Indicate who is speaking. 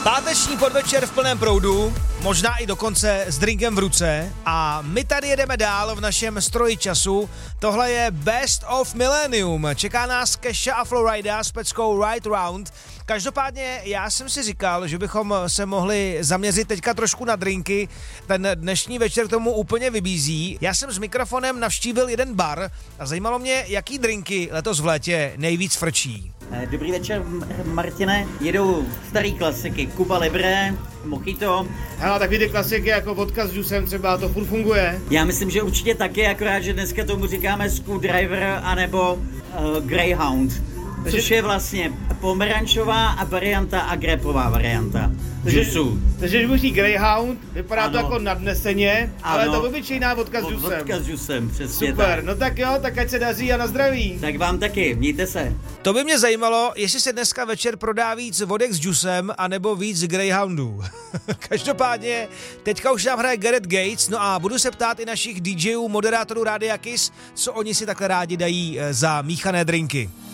Speaker 1: Páteční podvečer v plném proudu, možná i dokonce s drinkem v ruce a my tady jedeme dál v našem stroji času. Tohle je Best of Millennium. Čeká nás Kesha a Florida s peckou Right Round. Každopádně já jsem si říkal, že bychom se mohli zaměřit teďka trošku na drinky. Ten dnešní večer k tomu úplně vybízí. Já jsem s mikrofonem navštívil jeden bar a zajímalo mě, jaký drinky letos v létě nejvíc frčí.
Speaker 2: Dobrý večer, Martine. Jedou starý klasiky. Cuba Libre, Mojito.
Speaker 3: Hele, takový ty klasiky jako vodka s džusem třeba, to furt funguje.
Speaker 2: Já myslím, že určitě taky, akorát, že dneska tomu říkáme Screwdriver anebo Greyhound. Což je vlastně pomerančová varianta a grapová varianta.
Speaker 3: Takže když buď Greyhound, vypadá to jako nadneseně, ale to obyčejná vodka s džusem.
Speaker 2: Vodka s džusem, přesně.
Speaker 3: Super,
Speaker 2: tak.
Speaker 3: No tak jo, tak ať se daří a na zdraví.
Speaker 2: Tak vám taky, mějte se.
Speaker 1: To by mě zajímalo, jestli se dneska večer prodá víc vodek s džusem, anebo víc Greyhoundů. Každopádně, teďka už nám hraje Gareth Gates, no a budu se ptát i našich DJů, moderátorů Rádia Kiss, co oni si takhle rádi dají za míchané drinky.